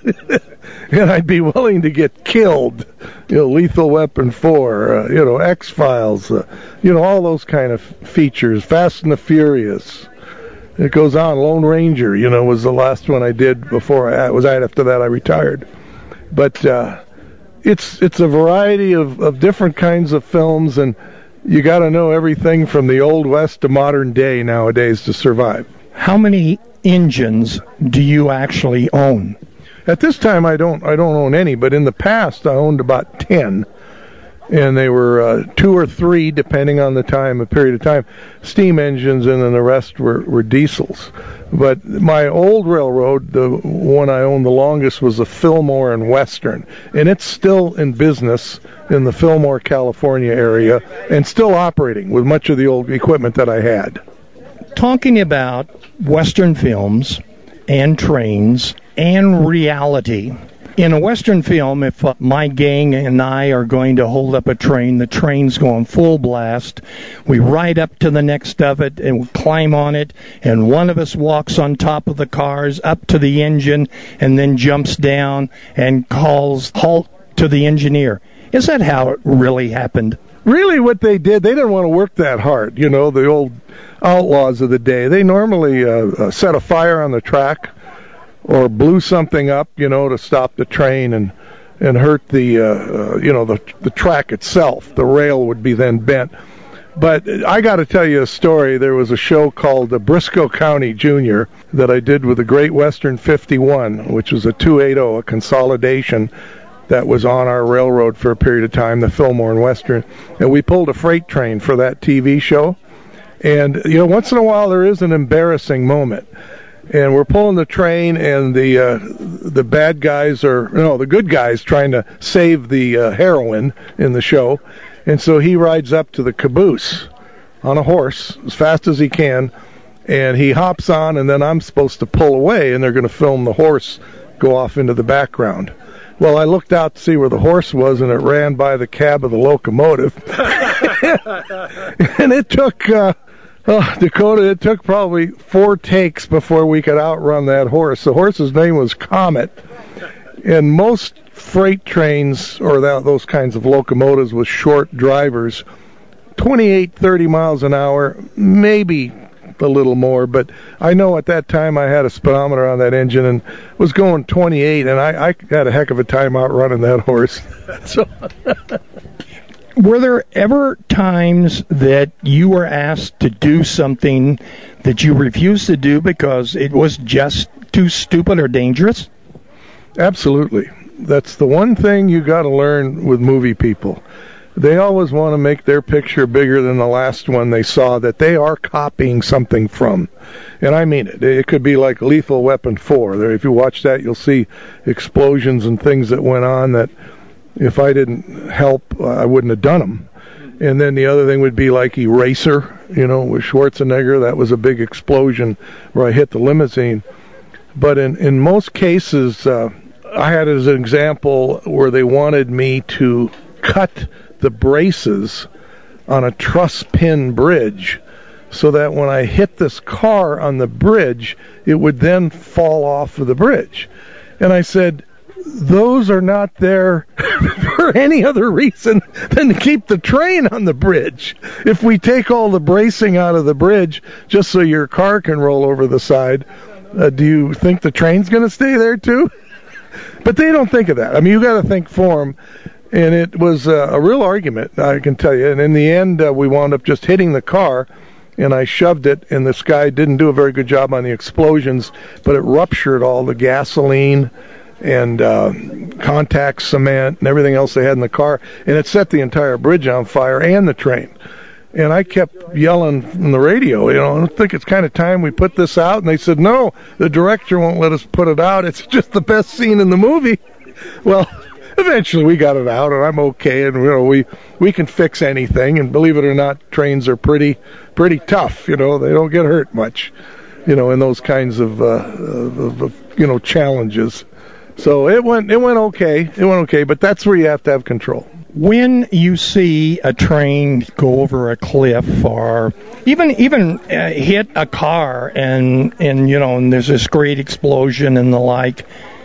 And I'd be willing to get killed. Lethal Weapon 4, X-Files, all those kind of features. Fast and the Furious. It goes on. Lone Ranger, was the last one I did before after that I retired. But it's a variety of different kinds of films, and you got to know everything from the Old West to modern day nowadays to survive. How many engines do you actually own? At this time, I don't own any, but in the past, I owned about 10. And they were 2 or 3, depending on the period of time, steam engines, and then the rest were diesels. But my old railroad, the one I owned the longest, was the Fillmore and Western. And it's still in business in the Fillmore, California area, and still operating with much of the old equipment that I had. Talking about Western films and trains and reality. In a Western film, if my gang and I are going to hold up a train, the train's going full blast. We ride up to the next of it and we climb on it, and one of us walks on top of the cars up to the engine and then jumps down and calls halt to the engineer. Is that how it really happened? Really what they did, they didn't want to work that hard. The old outlaws of the day. They normally set a fire on the track or blew something up, to stop the train and hurt the track itself. The rail would be then bent. But I got to tell you a story. There was a show called Briscoe County Jr. that I did with the Great Western 51, which was a 280, a consolidation that was on our railroad for a period of time, the Fillmore and Western. And we pulled a freight train for that TV show. And, once in a while there is an embarrassing moment. And we're pulling the train, and the bad guys the good guys trying to save the heroine in the show. And so he rides up to the caboose on a horse as fast as he can, and he hops on, and then I'm supposed to pull away, and they're going to film the horse go off into the background. Well, I looked out to see where the horse was, and it ran by the cab of the locomotive. And it took... Dakota, it took probably 4 takes before we could outrun that horse. The horse's name was Comet. And most freight trains, or those kinds of locomotives with short drivers, 28, 30 miles an hour, maybe a little more. But I know at that time I had a speedometer on that engine and was going 28, and I had a heck of a time outrunning that horse. So... Were there ever times that you were asked to do something that you refused to do because it was just too stupid or dangerous? Absolutely. That's the one thing you got to learn with movie people. They always want to make their picture bigger than the last one they saw that they are copying something from. And I mean it. It could be like Lethal Weapon 4. If you watch that, you'll see explosions and things that went on that if I didn't help, I wouldn't have done them. And then the other thing would be like Eraser, with Schwarzenegger. That was a big explosion where I hit the limousine. But in most cases, I had as an example where they wanted me to cut the braces on a truss pin bridge so that when I hit this car on the bridge, it would then fall off of the bridge. And I said, those are not there for any other reason than to keep the train on the bridge. If we take all the bracing out of the bridge just so your car can roll over the side, do you think the train's going to stay there too? But they don't think of that. I mean, you got to think for them. And it was a real argument, I can tell you. And in the end, we wound up just hitting the car, and I shoved it, and this guy didn't do a very good job on the explosions, but it ruptured all the gasoline and contact cement and everything else they had in the car, and it set the entire bridge on fire and the train. And I kept yelling from the radio, I think it's kind of time we put this out. And they said, no, the director won't let us put it out. It's just the best scene in the movie. Well, eventually we got it out, and I'm okay, and we can fix anything. And believe it or not, trains are pretty tough. They don't get hurt much, in those kinds of challenges. So it went okay. It went okay, but that's where you have to have control. When you see a train go over a cliff or even hit a car and there's this great explosion and the like,